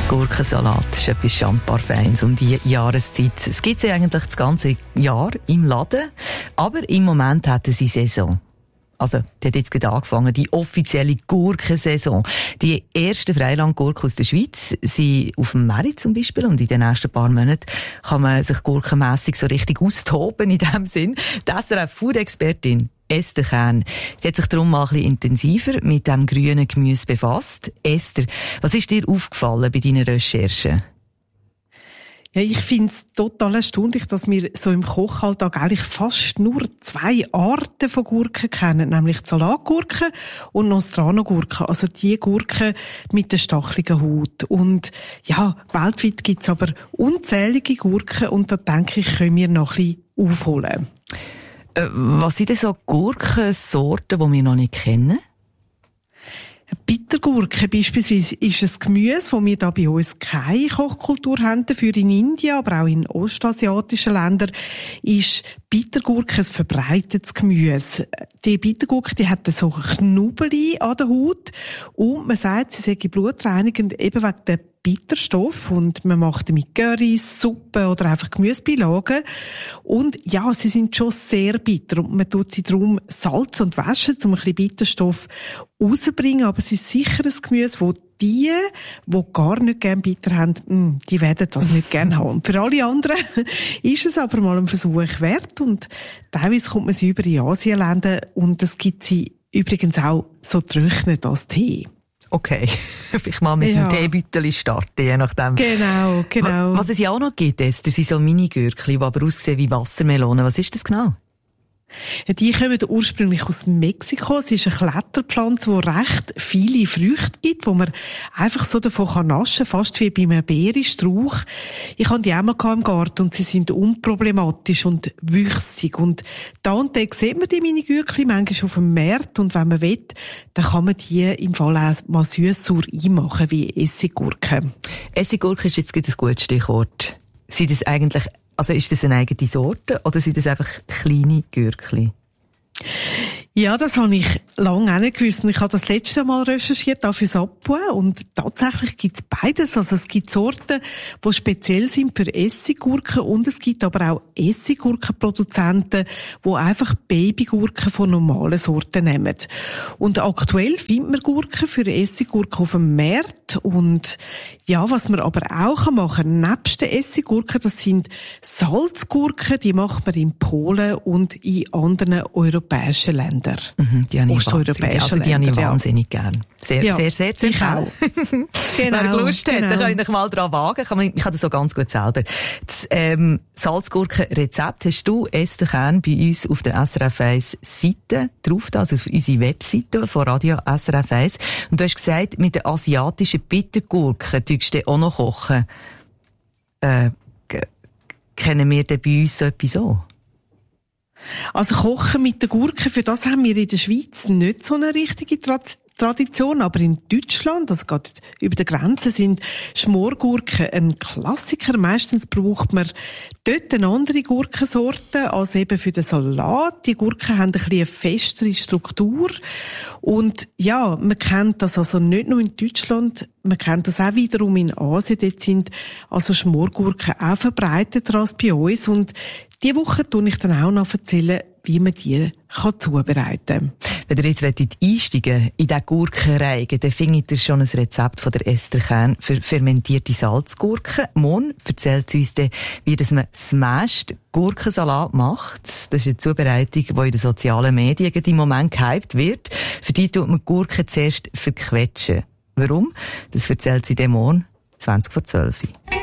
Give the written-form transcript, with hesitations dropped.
Gurkensalat ist etwas Champarfeins um die Jahreszeit. Es gibt sie eigentlich das ganze Jahr im Laden, aber im Moment hat sie Saison. Also, die hat jetzt gerade angefangen, die offizielle Gurkensaison. Die ersten Freilandgurken aus der Schweiz sind auf dem Markt zum Beispiel, und in den nächsten paar Monaten kann man sich gurkenmässig so richtig austoben in dem Sinn. Die SRF-Food-Expertin Esther Kern, sie hat sich darum mal ein bisschen intensiver mit dem grünen Gemüse befasst. Esther, was ist dir aufgefallen bei deinen Recherchen? Ja, ich finde es total erstaunlich, dass wir so im Kochalltag eigentlich fast nur 2 Arten von Gurken kennen, nämlich die Salatgurken und Nostrano-Gurken, also die Gurken mit der stacheligen Haut. Und ja, weltweit gibt es aber unzählige Gurken, und da denke ich, können wir noch ein bisschen aufholen. Was sind denn so Gurkensorten, die wir noch nicht kennen? Bittergurke beispielsweise ist ein Gemüse, wo wir da bei uns keine Kochkultur haben. Dafür in Indien, aber auch in ostasiatischen Ländern ist Bittergurke ein verbreitetes Gemüse. Die Bittergurke, die hat so Knubbeli an der Haut, und man sagt, sie sei blutreinigend eben wegen der Bitterstoff, und man macht damit Currys, Suppe oder einfach Gemüsebeilagen. Und ja, sie sind schon sehr bitter, und man tut sie darum salzen und waschen, um ein bisschen Bitterstoff rauszubringen. Aber es ist sicher ein Gemüse, wo die gar nicht gerne bitter haben, die werden das nicht gerne haben. Und für alle anderen ist es aber mal ein Versuch wert, und teilweise kommt man sie über in Asienländer, und es gibt sie übrigens auch so trocknet als Tee. Okay, vielleicht mal mit dem Teebüttel starten, je nachdem. Genau. Was es ja auch noch gibt, Esther, sind so Mini-Gürkli, die aber aussehen wie Wassermelonen. Was ist das genau? Die kommen ursprünglich aus Mexiko. Es ist eine Kletterpflanze, die recht viele Früchte gibt, die man einfach so davon naschen kann, fast wie bei einem Beerenstrauch. Ich hatte die auch mal im Garten, und sie sind unproblematisch und wüchsig. Und da und da sieht man die Mini-Gürkli manchmal auf dem Markt, und wenn man will, dann kann man die im Fall auch mal süß-sauer einmachen, wie Essiggurken. Essiggurke ist jetzt ein gutes Stichwort. Sind das eigentlich, also ist das eine eigene Sorte, oder sind das einfach kleine Gürkli? Ja, das habe ich lange auch nicht gewusst. Ich habe das letzte Mal recherchiert, auch fürs Abbauen, und tatsächlich gibt es beides. Also es gibt Sorten, die speziell sind für Essiggurken, und es gibt aber auch Essiggurkenproduzenten, die einfach Babygurken von normalen Sorten nehmen. Und aktuell findet man Gurken für Essiggurken auf dem Markt. Und ja, was man aber auch machen kann, nebst den Essiggurken, das sind Salzgurken, die macht man in Polen und in anderen europäischen Ländern. Die habe ich wahnsinnig gern. Sehr zentral. Genau, wer Lust hat, dann kann ich mal dran wagen. Ich kann das so ganz gut selber. Das Salzgurken-Rezept hast du, Esther Kern, bei uns auf der SRF 1 Seite drauf, also auf unsere Webseite von Radio SRF 1. Und du hast gesagt, mit den asiatischen Bittergurken tust du auch noch kochen. Kennen wir denn bei uns so etwas auch? Also Kochen mit den Gurken, für das haben wir in der Schweiz nicht so eine richtige Tradition, aber in Deutschland, also gerade über der Grenze, sind Schmorgurken ein Klassiker. Meistens braucht man dort eine andere Gurkensorte als eben für den Salat. Die Gurken haben ein bisschen eine festere Struktur. Und ja, man kennt das also nicht nur in Deutschland, man kennt das auch wiederum in Asien. Dort sind also Schmorgurken auch verbreiteter als bei uns. Und diese Woche tue ich dann auch noch erzählen, wie man die zubereiten kann. Wenn ihr jetzt einsteigen in diesen Gurkenreigen, dann findet ihr schon ein Rezept von der Esther Kern für fermentierte Salzgurken. Morgen erzählt sie uns dann, wie man Smashed Gurkensalat macht. Das ist eine Zubereitung, die in den sozialen Medien im Moment gehypt wird. Für die tut man Gurken zuerst verquetschen. Warum? Das erzählt sie dann morgen, 11:20.